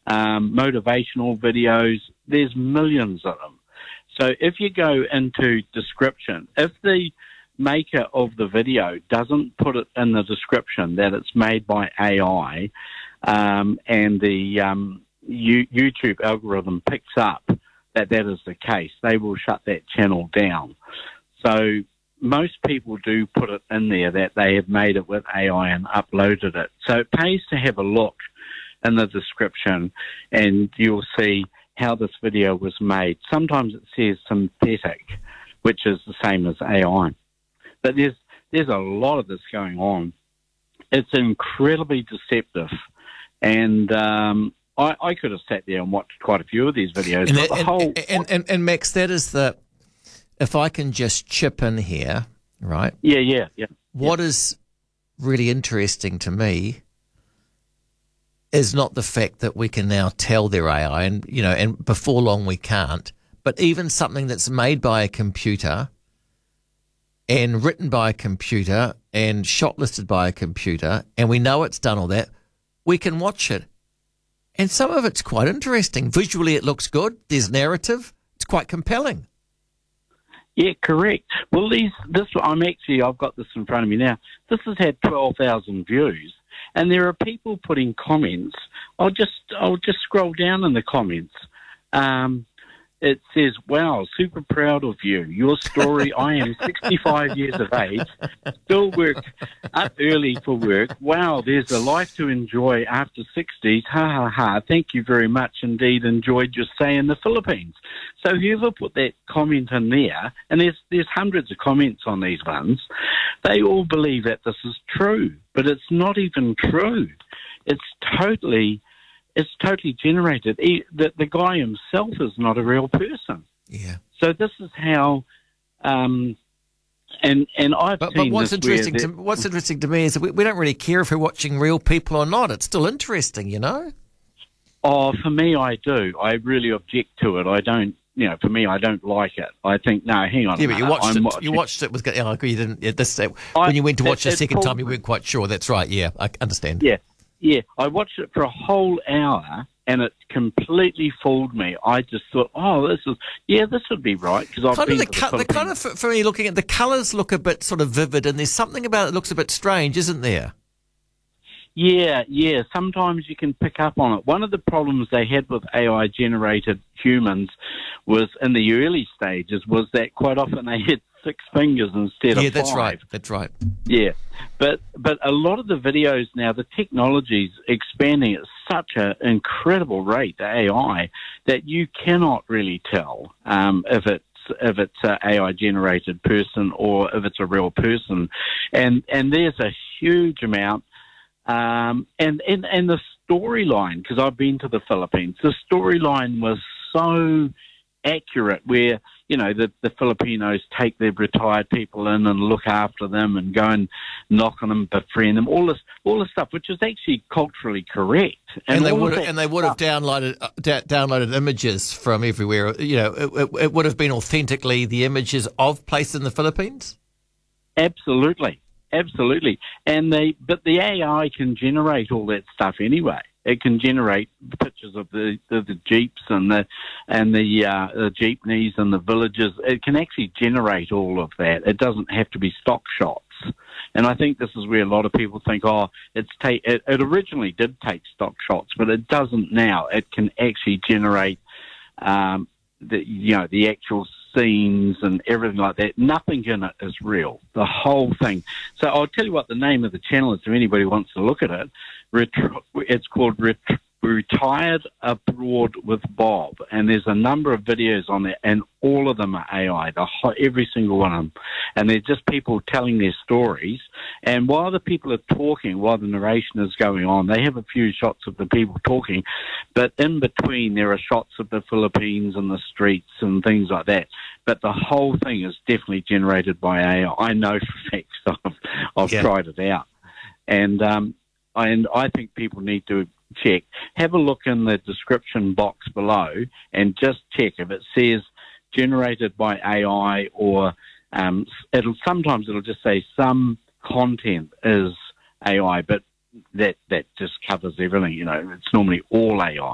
motivational videos. There's millions of them. So if you go into description, if the maker of the video doesn't put it in the description that it's made by AI, and the YouTube algorithm picks up that is the case, they will shut that channel down. So most people do put it in there that they have made it with AI and uploaded it. So it pays to have a look in the description, and you'll see how this video was made. Sometimes it says synthetic, which is the same as AI. But there's a lot of this going on. It's incredibly deceptive, and I could have sat there and watched quite a few of these videos. And Max, that is the, if I can just chip in here, right? Yeah. What is really interesting to me is not the fact that we can now tell they're AI, and before long we can't, but even something that's made by a computer and written by a computer and shortlisted by a computer, and we know it's done all that, we can watch it. And some of it's quite interesting. Visually it looks good. There's narrative. It's quite compelling. Yeah, correct. Well, I've got this in front of me now. This has had 12,000 views, and there are people putting comments. I'll just scroll down in the comments. It says, "Wow, super proud of you. Your story, I am 65 years of age, still work up early for work. Wow, there's a life to enjoy after 60s. Ha, ha, ha. Thank you very much indeed. Enjoyed your stay in the Philippines." So whoever put that comment in there, and there's hundreds of comments on these ones, they all believe that this is true, but it's not even true. It's totally generated. The guy himself is not a real person. Yeah. So this is how, and I've but seen what's this interesting. What's interesting to me is that we don't really care if we're watching real people or not. It's still interesting, you know. Oh, for me, I do. I really object to it. I don't. For me, I don't like it. I think, no, hang on. Yeah, but you watched it with. I agree. You didn't. When you went to watch the second time, you weren't quite sure. That's right. Yeah, I understand. Yeah, I watched it for a whole hour, and it completely fooled me. I just thought, this would be right, because I've been to the Philippines. Kind of, for me, looking at the colours look a bit sort of vivid, and there's something about it that looks a bit strange, isn't there? Yeah. Sometimes you can pick up on it. One of the problems they had with AI-generated humans was, in the early stages, was that quite often they had 6 fingers instead of 5. Yeah, that's right. Yeah, but a lot of the videos now, the technology's expanding at such an incredible rate, the AI, that you cannot really tell if it's an AI-generated person or if it's a real person, and there's a huge amount. And the storyline, because I've been to the Philippines, the storyline was so accurate, where the Filipinos take their retired people in and look after them and go and knock on them, befriend them, all this stuff, which is actually culturally correct. And they would have downloaded images from everywhere. It would have been authentically the images of places in the Philippines. Absolutely. But the AI can generate all that stuff anyway. It can generate pictures of the jeeps and the jeepneys and the villages. It can actually generate all of that. It doesn't have to be stock shots. And I think this is where a lot of people think, it originally did take stock shots, but it doesn't now. It can actually generate the actual scenes and everything like that. Nothing in it is real. The whole thing. So I'll tell you what the name of the channel is if anybody wants to look at it. It's called Retired Abroad with Bob, and there's a number of videos on there, and all of them are AI, every single one of them. And they're just people telling their stories, and while the people are talking, while the narration is going on, they have a few shots of the people talking, but in between there are shots of the Philippines and the streets and things like that. But the whole thing is definitely generated by AI. I know for facts. I've tried it out. And I think people need to check. Have a look in the description box below and just check if it says generated by AI, or sometimes it'll just say some content is AI, but that just covers everything. It's normally all AI.